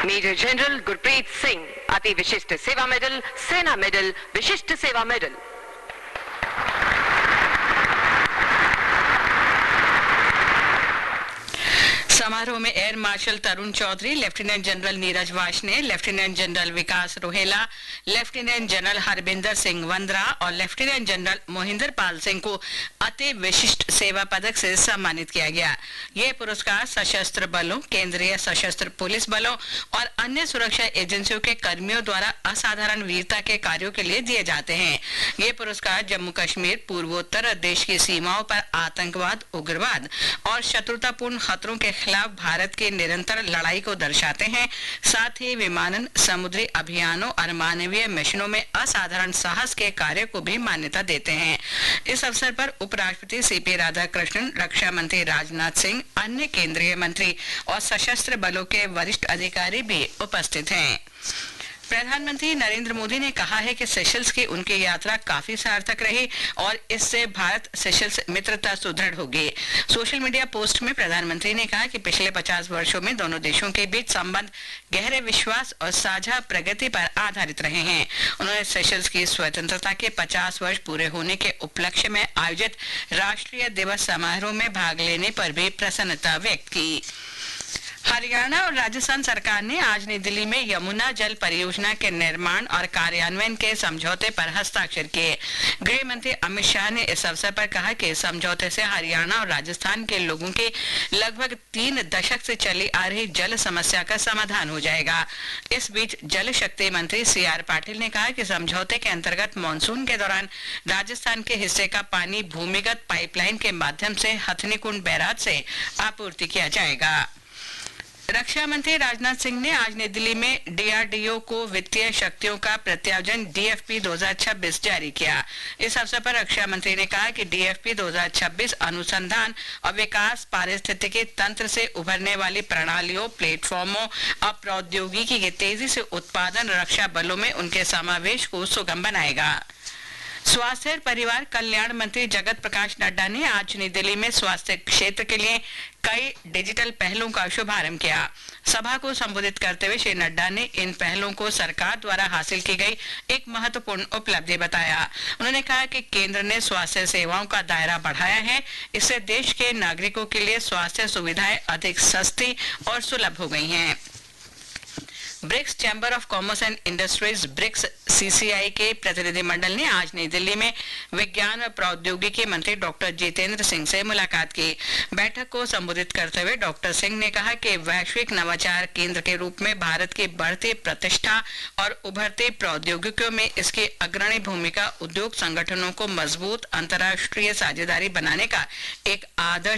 Major general Gurpreet Singh, अति विशिष्ट सेवा मेडल, सेना मेडल, विशिष्ट सेवा मेडल। समारोह में एयर मार्शल तरुण Chaudhary, lieutenant general Neeraj Washne, lieutenant general विकास रोहेला, लेफ्टिनेंट जनरल हरबिंदर सिंह वंद्रा और लेफ्टिनेंट जनरल मोहिंदर पाल सिंह को अति विशिष्ट सेवा पदक से सम्मानित किया गया। ये पुरस्कार सशस्त्र बलों, केंद्रीय सशस्त्र पुलिस बलों और अन्य सुरक्षा एजेंसियों के कर्मियों द्वारा असाधारण वीरता के कार्यों के लिए दिए जाते हैं। ये पुरस्कार जम्मू कश्मीर, पूर्वोत्तर देश की सीमाओं पर आतंकवाद, उग्रवाद और शत्रुतापूर्ण खतरों के खिलाफ भारत की निरंतर लड़ाई को दर्शाते हैं। साथ ही विमानन, समुद्री अभियानों और मानवीय मिशनों में असाधारण साहस के कार्य को भी मान्यता देते हैं। इस अवसर पर उपराष्ट्रपति सीपी राधाकृष्णन, रक्षा मंत्री राजनाथ सिंह, अन्य केंद्रीय मंत्री और सशस्त्र बलों के वरिष्ठ अधिकारी भी उपस्थित हैं। प्रधानमंत्री नरेंद्र मोदी ने कहा है कि सेशल्स की उनकी यात्रा काफी सार्थक रही और इससे भारत सेशल्स मित्रता सुदृढ़ होगी। सोशल मीडिया पोस्ट में प्रधानमंत्री ने कहा कि पिछले 50 वर्षों में दोनों देशों के बीच संबंध गहरे विश्वास और साझा प्रगति पर आधारित रहे हैं। उन्होंने सेशल्स की स्वतंत्रता के 50 वर्ष पूरे होने के उपलक्ष्य में आयोजित राष्ट्रीय दिवस समारोह में भाग लेने पर भी प्रसन्नता व्यक्त की। हरियाणा और राजस्थान सरकार ने आज नई दिल्ली में यमुना जल परियोजना के निर्माण और कार्यान्वयन के समझौते पर हस्ताक्षर किए। गृह मंत्री अमित शाह ने इस अवसर पर कहा कि इस समझौते से हरियाणा और राजस्थान के लोगों की लगभग 3 दशक से चली आ रही जल समस्या का समाधान हो जाएगा। इस बीच जल शक्ति मंत्री CR पाटिल ने कहा कि समझौते के अंतर्गत मानसून के दौरान राजस्थान के हिस्से का पानी भूमिगत पाइपलाइन के माध्यम से हथनीकुंड बैराज से आपूर्ति किया जाएगा। रक्षा मंत्री राजनाथ सिंह ने आज नई दिल्ली में DRDO को वित्तीय शक्तियों का प्रत्यायोजन DFP 2026 जारी किया। इस अवसर पर रक्षा मंत्री ने कहा कि DFP 2026 अनुसंधान और विकास, पारिस्थितिकी तंत्र से उभरने वाली प्रणालियों, प्लेटफॉर्मों और प्रौद्योगिकी के तेजी से उत्पादन रक्षा बलों में उनके समावेश को सुगम बनाएगा। स्वास्थ्य और परिवार कल्याण मंत्री जगत प्रकाश नड्डा ने आज नई दिल्ली में स्वास्थ्य क्षेत्र के लिए कई डिजिटल पहलों का शुभारंभ किया। सभा को संबोधित करते हुए श्री नड्डा ने इन पहलों को सरकार द्वारा हासिल की गई एक महत्वपूर्ण उपलब्धि बताया। उन्होंने कहा कि केंद्र ने स्वास्थ्य सेवाओं का दायरा बढ़ाया है। इससे देश के नागरिकों के लिए स्वास्थ्य सुविधाएं अधिक सस्ती और सुलभ हो गई हैं। BRICS chamber of commerce and industries BRICS CCI के प्रतिनिधिमंडल ने आज नई दिल्ली में विज्ञान और प्रौद्योगिकी मंत्री डॉक्टर जितेंद्र सिंह से मुलाकात की। बैठक को संबोधित करते हुए डॉक्टर सिंह ने कहा कि वैश्विक नवाचार केंद्र के रूप में भारत की बढ़ती प्रतिष्ठा और उभरती प्रौद्योगिकियों में इसकी अग्रणी भूमिका उद्योग संगठनों को मजबूत अंतर्राष्ट्रीय साझेदारी बनाने का एक आदर्श